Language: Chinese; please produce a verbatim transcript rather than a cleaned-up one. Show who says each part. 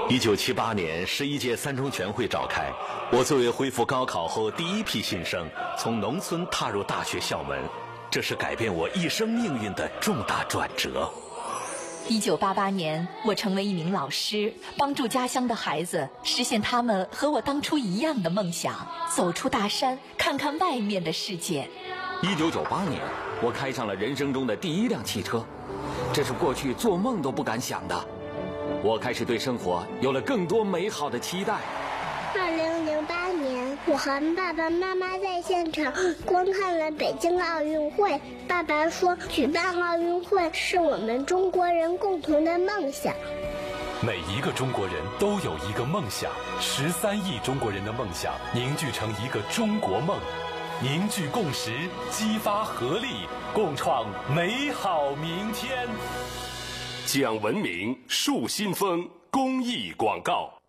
Speaker 1: 一九七八年，十一届三中全会召开，我作为恢复高考后第一批新生，从农村踏入大学校门，这是改变我一生命运的重大转折。
Speaker 2: 一九八八年，我成为一名老师，帮助家乡的孩子实现他们和我当初一样的梦想，走出大山，看看外面的世界。
Speaker 3: 一九九八年，我开上了人生中的第一辆汽车，这是过去做梦都不敢想的。我开始对生活有了更多美好的期待。
Speaker 4: 二零零八年，我和爸爸妈妈在现场观看了北京奥运会。爸爸说，举办奥运会是我们中国人共同的梦想。
Speaker 5: 每一个中国人都有一个梦想，十三亿中国人的梦想凝聚成一个中国梦，凝聚共识，激发合力，共创美好明天。
Speaker 6: 讲文明，树新风公益广告。